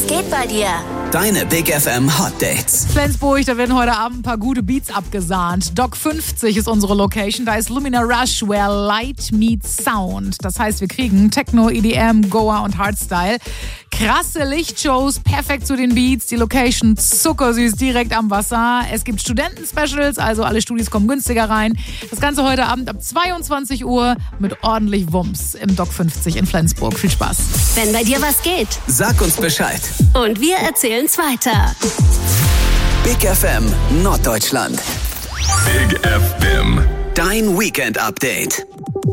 Was geht bei dir? Deine Big FM Hot Dates. Flensburg, da werden heute Abend ein paar gute Beats abgesahnt. Dock 50 ist unsere Location. Da ist Lumina Rush, where light meets sound. Das heißt, wir kriegen Techno, EDM, Goa und Hardstyle. Krasse Lichtshows, perfekt zu den Beats. Die Location zuckersüß, direkt am Wasser. Es gibt Studenten-Specials, also alle Studis kommen günstiger rein. Das Ganze heute Abend ab 22 Uhr mit ordentlich Wumms im Dock 50 in Flensburg. Viel Spaß. Wenn bei dir was geht, Sag uns Bescheid. und wir erzählen's weiter. Big FM Norddeutschland. Big FM. Dein Weekend-Update.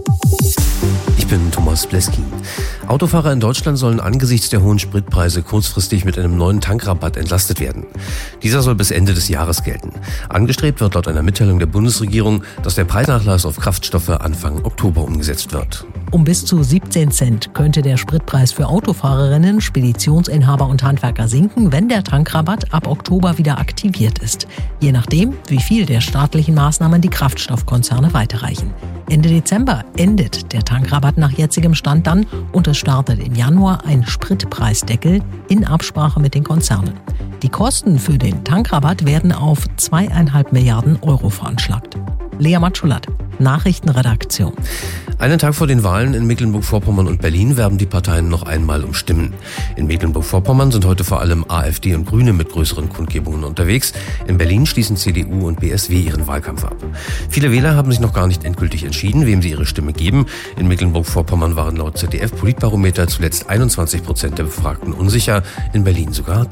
Ich bin Thomas Bleskin. Autofahrer in Deutschland sollen angesichts der hohen Spritpreise kurzfristig mit einem neuen Tankrabatt entlastet werden. Dieser soll bis Ende des Jahres gelten. Angestrebt wird laut einer Mitteilung der Bundesregierung, dass der Preisnachlass auf Kraftstoffe Anfang Oktober umgesetzt wird. Um bis zu 17 Cent könnte der Spritpreis für Autofahrerinnen, Speditionsinhaber und Handwerker sinken, wenn der Tankrabatt ab Oktober wieder aktiviert ist. Je nachdem, wie viel der staatlichen Maßnahmen die Kraftstoffkonzerne weiterreichen. Ende Dezember endet der Tankrabatt nach jetzigem Stand dann und es startet im Januar ein Spritpreisdeckel in Absprache mit den Konzernen. Die Kosten für den Tankrabatt werden auf 2,5 Milliarden Euro veranschlagt. Lea Matschulat, Nachrichtenredaktion. Einen Tag vor den Wahlen in Mecklenburg-Vorpommern und Berlin werben die Parteien noch einmal um Stimmen. In Mecklenburg-Vorpommern sind heute vor allem AfD und Grüne mit größeren Kundgebungen unterwegs. In Berlin schließen CDU und BSW ihren Wahlkampf ab. Viele Wähler haben sich noch gar nicht endgültig entschieden, wem sie ihre Stimme geben. In Mecklenburg-Vorpommern waren laut ZDF-Politbarometer zuletzt 21% der Befragten unsicher, in Berlin sogar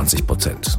23%.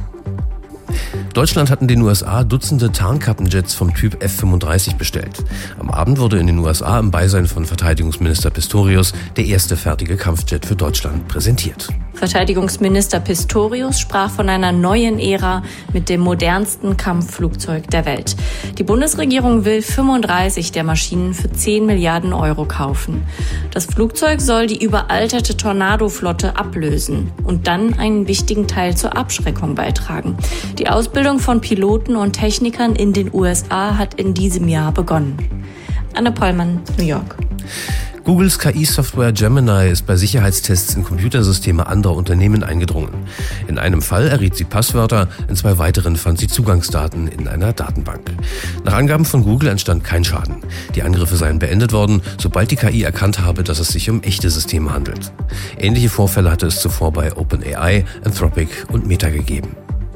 Deutschland hat in den USA Dutzende Tarnkappenjets vom Typ F-35 bestellt. Am Abend wurde in den USA im Beisein von Verteidigungsminister Pistorius der erste fertige Kampfjet für Deutschland präsentiert. Verteidigungsminister Pistorius sprach von einer neuen Ära mit dem modernsten Kampfflugzeug der Welt. Die Bundesregierung will 35 der Maschinen für 10 Milliarden Euro kaufen. Das Flugzeug soll die überalterte Tornado-Flotte ablösen und dann einen wichtigen Teil zur Abschreckung beitragen. Die Ausbildung von Piloten und Technikern in den USA hat in diesem Jahr begonnen. Anne Pollmann, New York. Googles KI-Software Gemini ist bei Sicherheitstests in Computersysteme anderer Unternehmen eingedrungen. In einem Fall erriet sie Passwörter, in 2 weiteren fand sie Zugangsdaten in einer Datenbank. Nach Angaben von Google entstand kein Schaden. Die Angriffe seien beendet worden, sobald die KI erkannt habe, dass es sich um echte Systeme handelt. Ähnliche Vorfälle hatte es zuvor bei OpenAI, Anthropic und Meta gegeben.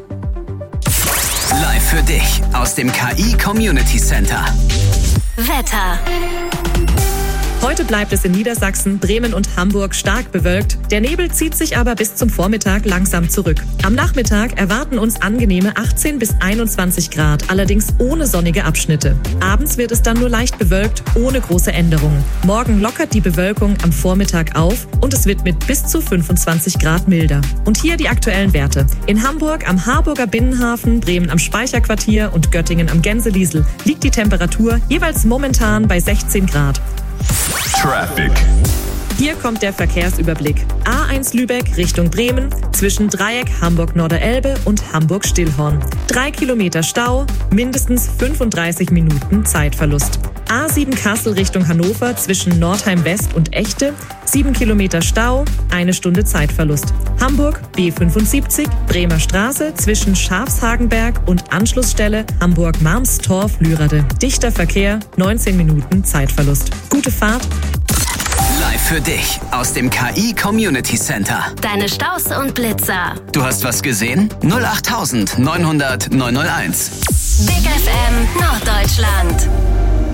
Live für dich aus dem KI Community Center. Wetter. Heute bleibt es in Niedersachsen, Bremen und Hamburg stark bewölkt. Der Nebel zieht sich aber bis zum Vormittag langsam zurück. Am Nachmittag erwarten uns angenehme 18 bis 21 Grad, allerdings ohne sonnige Abschnitte. Abends wird es dann nur leicht bewölkt, ohne große Änderungen. Morgen lockert die Bewölkung am Vormittag auf und es wird mit bis zu 25 Grad milder. Und hier die aktuellen Werte. In Hamburg am Harburger Binnenhafen, Bremen am Speicherquartier und Göttingen am Gänseliesel liegt die Temperatur jeweils momentan bei 16 Grad. Traffic. Hier kommt der Verkehrsüberblick. A1 Lübeck Richtung Bremen, zwischen Dreieck Hamburg-Norderelbe und Hamburg-Stillhorn. 3 Kilometer Stau, mindestens 35 Minuten Zeitverlust. A7 Kassel Richtung Hannover, zwischen Nordheim West und Echte, 7 Kilometer Stau, 1 Stunde Zeitverlust. Hamburg B75 Bremer Straße, zwischen Schafshagenberg und Anschlussstelle Hamburg-Marmstorf-Lürade. Dichter Verkehr, 19 Minuten Zeitverlust. Gute Fahrt. Live für dich aus dem KI Community Center. Deine Staus und Blitzer. Du hast was gesehen? 08900 901. Big FM Norddeutschland.